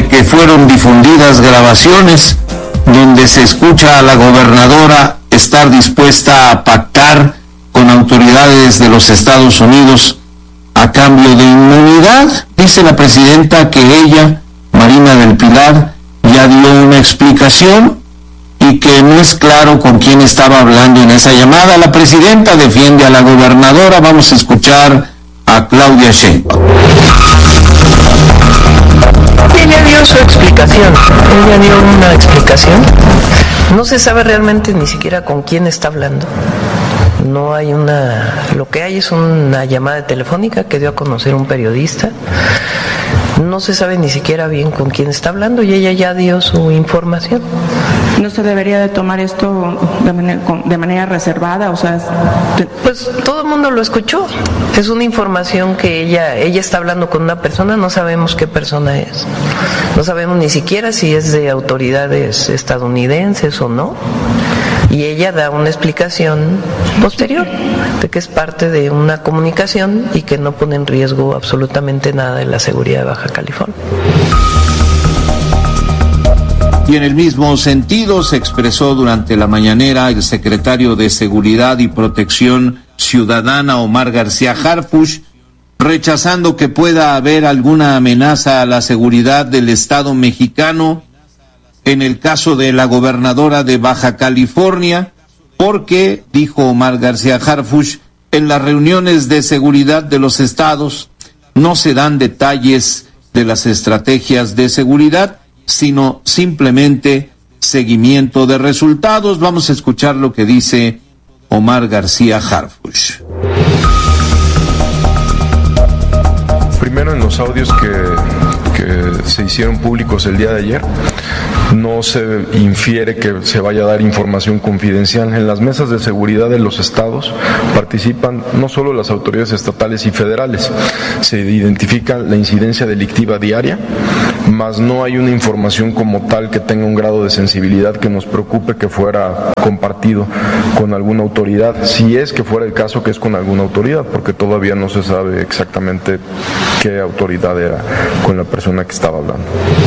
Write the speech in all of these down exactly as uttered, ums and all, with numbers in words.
que fueron difundidas grabaciones donde se escucha a la gobernadora estar dispuesta a pactar con autoridades de los Estados Unidos a cambio de inmunidad. Dice la presidenta que ella, Marina del Pilar, ya dio una explicación y que no es claro con quién estaba hablando en esa llamada. La presidenta defiende a la gobernadora. Vamos a escuchar a Claudia Sheinbaum. Ella dio su explicación, ella dio una explicación. No se sabe realmente ni siquiera con quién está hablando. No hay una... Lo que hay es una llamada telefónica que dio a conocer un periodista. No se sabe ni siquiera bien con quién está hablando y ella ya dio su información. ¿No se debería de tomar esto de manera, de manera reservada? O sea, de... Pues todo el mundo lo escuchó. Es una información que ella, ella está hablando con una persona, no sabemos qué persona es. No sabemos ni siquiera si es de autoridades estadounidenses o no. Y ella da una explicación posterior de que es parte de una comunicación y que no pone en riesgo absolutamente nada de la seguridad de Baja California. Y en el mismo sentido se expresó durante la mañanera el secretario de Seguridad y Protección Ciudadana, Omar García Harfuch, rechazando que pueda haber alguna amenaza a la seguridad del Estado mexicano en el caso de la gobernadora de Baja California, porque, dijo Omar García Harfuch, en las reuniones de seguridad de los estados no se dan detalles de las estrategias de seguridad, sino simplemente seguimiento de resultados. Vamos a escuchar lo que dice Omar García Harfuch. Primero, en los audios que, que se hicieron públicos el día de ayer, no se infiere que se vaya a dar información confidencial. En las mesas de seguridad de los estados participan no solo las autoridades estatales y federales, se identifica la incidencia delictiva diaria, mas no hay una información como tal que tenga un grado de sensibilidad que nos preocupe que fuera compartido con alguna autoridad, si es que fuera el caso que es con alguna autoridad, porque todavía no se sabe exactamente qué autoridad era con la persona que estaba hablando.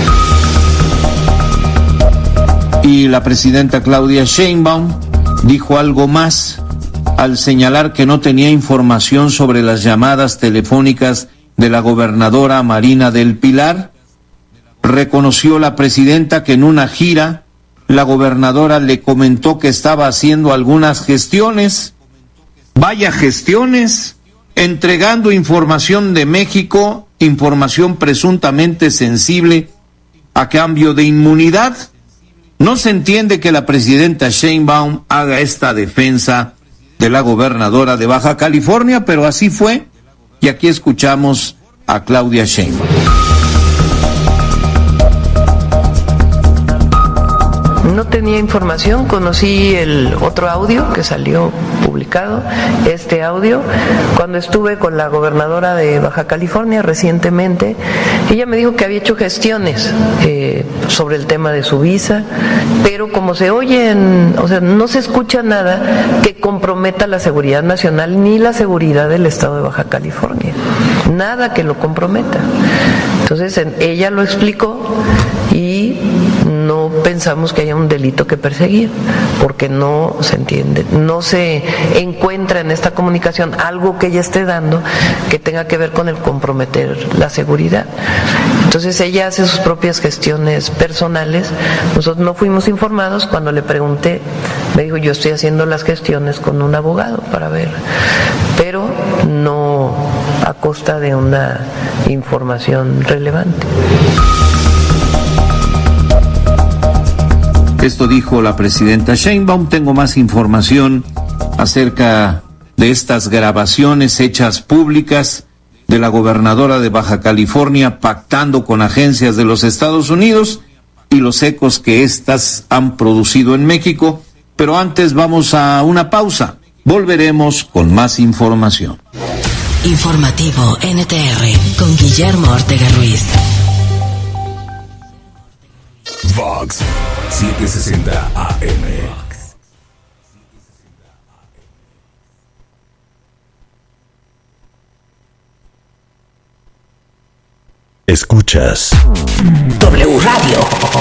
Y la presidenta Claudia Sheinbaum dijo algo más al señalar que no tenía información sobre las llamadas telefónicas de la gobernadora Marina del Pilar. Reconoció la presidenta que en una gira la gobernadora le comentó que estaba haciendo algunas gestiones, vaya gestiones, entregando información de México, información presuntamente sensible a cambio de inmunidad. No se entiende que la presidenta Sheinbaum haga esta defensa de la gobernadora de Baja California, pero así fue, y aquí escuchamos a Claudia Sheinbaum. No tenía información, conocí el otro audio que salió publicado, este audio, cuando estuve con la gobernadora de Baja California recientemente. Ella me dijo que había hecho gestiones eh, sobre el tema de su visa, pero como se oyen, o sea, no se escucha nada que comprometa la seguridad nacional ni la seguridad del estado de Baja California, nada que lo comprometa. Entonces ella lo explicó y no pensamos que haya un delito que perseguir, porque no se entiende, no se encuentra en esta comunicación algo que ella esté dando que tenga que ver con el comprometer la seguridad. Entonces ella hace sus propias gestiones personales. Nosotros no fuimos informados. Cuando le pregunté, me dijo: yo estoy haciendo las gestiones con un abogado para ver, pero no a costa de una información relevante. Esto dijo la presidenta Sheinbaum. Tengo más información acerca de estas grabaciones hechas públicas de la gobernadora de Baja California pactando con agencias de los Estados Unidos y los ecos que éstas han producido en México. Pero antes vamos a una pausa. Volveremos con más información. Informativo N T R con Guillermo Ortega Ruiz. Vox setecientos sesenta A M. Escuchas W Radio.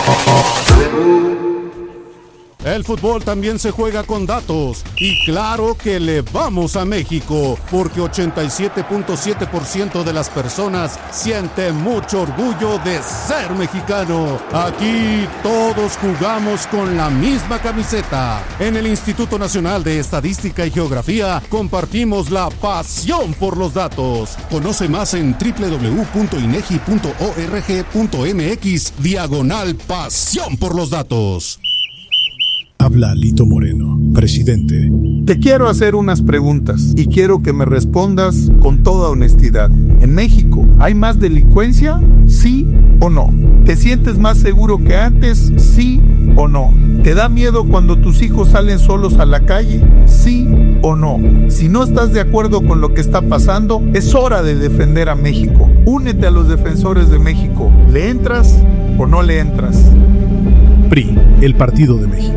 El fútbol también se juega con datos y claro que le vamos a México porque ochenta y siete punto siete por ciento de las personas siente mucho orgullo de ser mexicano. Aquí todos jugamos con la misma camiseta. En el Instituto Nacional de Estadística y Geografía compartimos la pasión por los datos. Conoce más en doble u doble u doble u punto inegi punto org punto mx diagonal pasión por los datos. Habla Lito Moreno, presidente. Te quiero hacer unas preguntas y quiero que me respondas con toda honestidad. ¿En México hay más delincuencia? ¿Sí o no? ¿Te sientes más seguro que antes? ¿Sí o no? ¿Te da miedo cuando tus hijos salen solos a la calle? ¿Sí o no? Si no estás de acuerdo con lo que está pasando, es hora de defender a México. Únete a los defensores de México. ¿Le entras o no le entras? P R I, el Partido de México.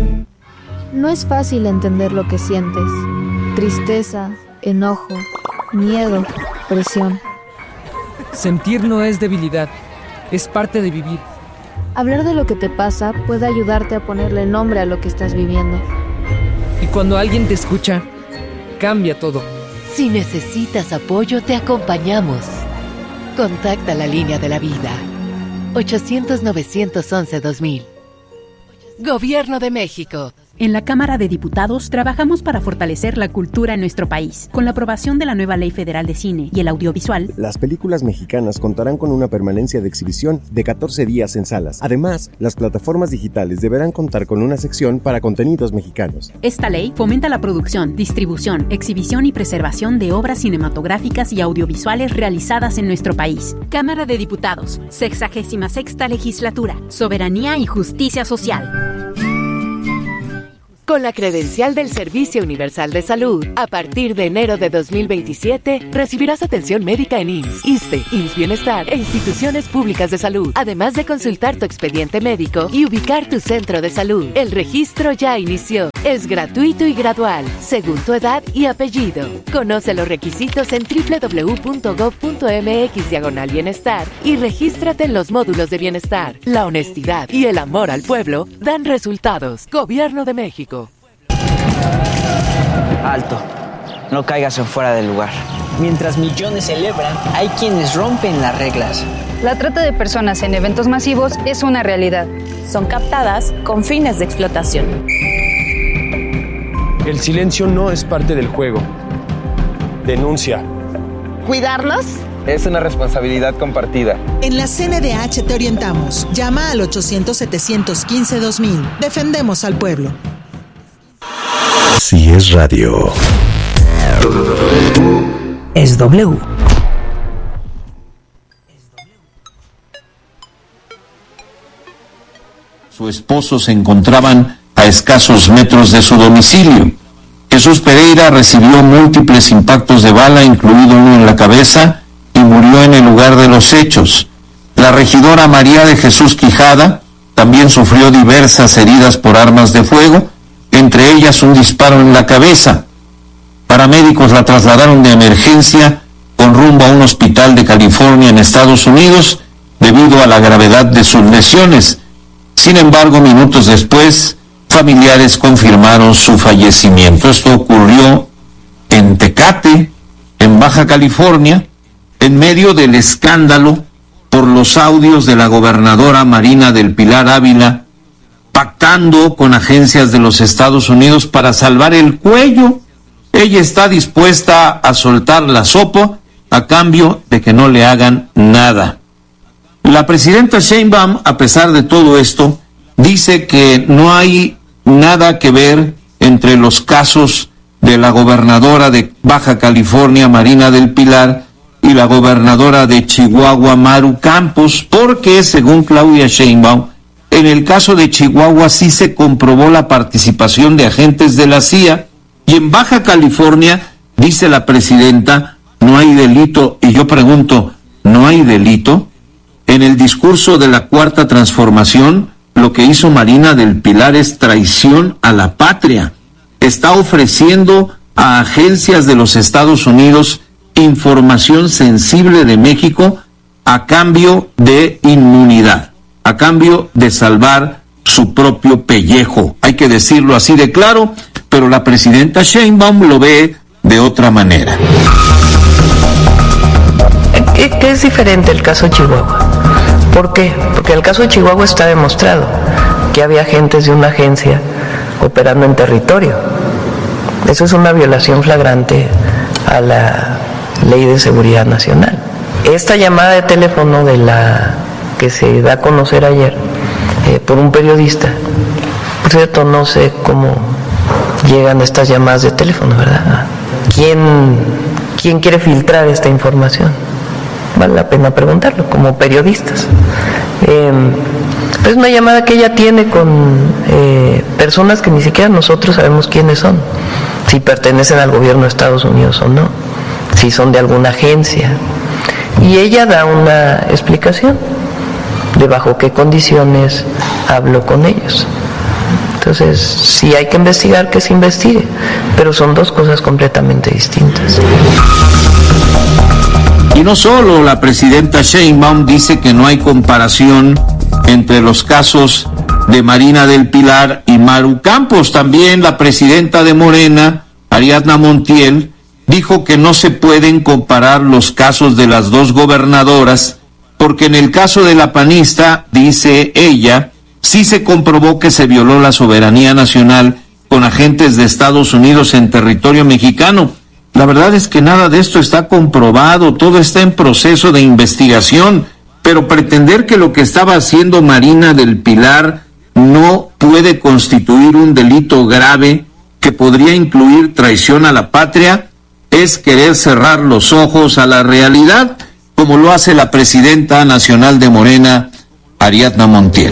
No es fácil entender lo que sientes. Tristeza, enojo, miedo, presión. Sentir no es debilidad, es parte de vivir. Hablar de lo que te pasa puede ayudarte a ponerle nombre a lo que estás viviendo. Y cuando alguien te escucha, cambia todo. Si necesitas apoyo, te acompañamos. Contacta la línea de la vida. ochocientos, novecientos once, dos mil. Gobierno de México. En la Cámara de Diputados trabajamos para fortalecer la cultura en nuestro país. Con la aprobación de la nueva Ley Federal de Cine y el Audiovisual, las películas mexicanas contarán con una permanencia de exhibición de catorce días en salas. Además, las plataformas digitales deberán contar con una sección para contenidos mexicanos. Esta ley fomenta la producción, distribución, exhibición y preservación de obras cinematográficas y audiovisuales realizadas en nuestro país. Cámara de Diputados, sexagésima sexta Legislatura, Soberanía y Justicia Social. Con la credencial del Servicio Universal de Salud, a partir de enero de dos mil veintisiete, recibirás atención médica en I M S S, ISSSTE, I M S S Bienestar e instituciones públicas de salud, además de consultar tu expediente médico y ubicar tu centro de salud. El registro ya inició. Es gratuito y gradual, según tu edad y apellido. Conoce los requisitos en doble u doble u doble u punto gob punto mx diagonal bienestar y regístrate en los módulos de bienestar. La honestidad y el amor al pueblo dan resultados. Gobierno de México. Alto, no caigas en fuera del lugar. Mientras millones celebran, hay quienes rompen las reglas. La trata de personas en eventos masivos es una realidad. Son captadas con fines de explotación. El silencio no es parte del juego. Denuncia. ¿Cuidarlos? Es una responsabilidad compartida. En la C N D H te orientamos. Llama al ochocientos, setecientos quince, dos mil. Defendemos al pueblo. Si es radio, es W. Su esposo se encontraban a escasos metros de su domicilio. Jesús Pereira recibió múltiples impactos de bala, incluido uno en la cabeza, y murió en el lugar de los hechos. La regidora María de Jesús Quijada también sufrió diversas heridas por armas de fuego, entre ellas un disparo en la cabeza. Paramédicos la trasladaron de emergencia con rumbo a un hospital de California en Estados Unidos debido a la gravedad de sus lesiones. Sin embargo, minutos después, familiares confirmaron su fallecimiento. Esto ocurrió en Tecate, en Baja California, en medio del escándalo por los audios de la gobernadora Marina del Pilar Ávila pactando con agencias de los Estados Unidos para salvar el cuello. Ella está dispuesta a soltar la sopa a cambio de que no le hagan nada. La presidenta Sheinbaum, a pesar de todo esto, dice que no hay nada que ver entre los casos de la gobernadora de Baja California, Marina del Pilar, y la gobernadora de Chihuahua, Maru Campos, porque, según Claudia Sheinbaum, en el caso de Chihuahua sí se comprobó la participación de agentes de la C I A, y en Baja California, dice la presidenta, no hay delito. Y yo pregunto, ¿no hay delito? En el discurso de la Cuarta Transformación, lo que hizo Marina del Pilar es traición a la patria. Está ofreciendo a agencias de los Estados Unidos información sensible de México a cambio de inmunidad, a cambio de salvar su propio pellejo. Hay que decirlo así de claro, pero la presidenta Sheinbaum lo ve de otra manera. ¿Qué es diferente el caso Chihuahua? ¿Por qué? Porque en el caso de Chihuahua está demostrado que había agentes de una agencia operando en territorio. Eso es una violación flagrante a la Ley de Seguridad Nacional. Esta llamada de teléfono de la que se da a conocer ayer eh, por un periodista, por cierto, no sé cómo llegan estas llamadas de teléfono, ¿verdad? ¿Quién, quién quiere filtrar esta información? Vale la pena preguntarlo, como periodistas. Eh, es una llamada que ella tiene con eh, personas que ni siquiera nosotros sabemos quiénes son, si pertenecen al gobierno de Estados Unidos o no, si son de alguna agencia. Y ella da una explicación de bajo qué condiciones habló con ellos. Entonces, si hay que investigar, que se investigue, pero son dos cosas completamente distintas. Y no solo la presidenta Sheinbaum dice que no hay comparación entre los casos de Marina del Pilar y Maru Campos, también la presidenta de Morena, Ariadna Montiel, dijo que no se pueden comparar los casos de las dos gobernadoras, porque en el caso de la panista, dice ella, sí se comprobó que se violó la soberanía nacional con agentes de Estados Unidos en territorio mexicano. La verdad es que nada de esto está comprobado, todo está en proceso de investigación, pero pretender que lo que estaba haciendo Marina del Pilar no puede constituir un delito grave que podría incluir traición a la patria es querer cerrar los ojos a la realidad, como lo hace la presidenta nacional de Morena, Ariadna Montiel.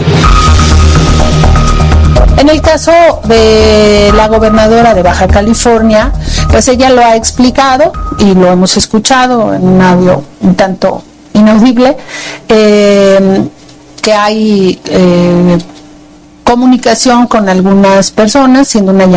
En el caso de la gobernadora de Baja California, pues ella lo ha explicado y lo hemos escuchado en un audio un tanto inaudible, eh, que hay eh, comunicación con algunas personas, siendo una